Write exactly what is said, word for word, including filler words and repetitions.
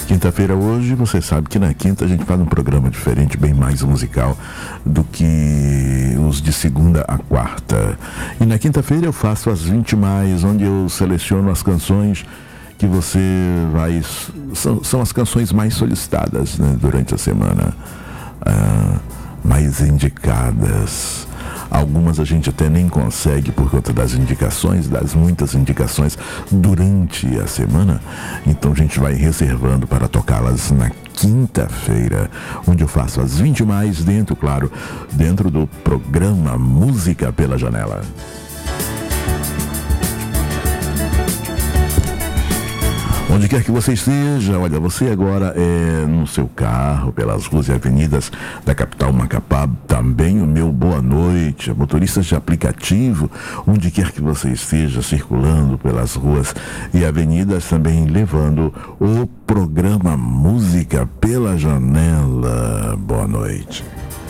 Quinta-feira hoje, você sabe que na quinta a gente faz um programa diferente, bem mais musical do que os de segunda a quarta. E na quinta-feira eu faço as vinte mais, onde eu seleciono as canções que você vai... São, são as canções mais solicitadas, né, durante a semana, ah, mais indicadas. Algumas a gente até nem consegue por conta das indicações, das muitas indicações durante a semana. Então a gente vai reservando para tocá-las na quinta-feira, onde eu faço as vinte mais dentro, claro, dentro do programa Música pela Janela. Onde quer que você esteja, olha, você agora é no seu carro, pelas ruas e avenidas da capital Macapá, também o meu boa noite, motoristas de aplicativo, onde quer que você esteja circulando pelas ruas e avenidas, também levando o programa Música pela Janela. Boa noite.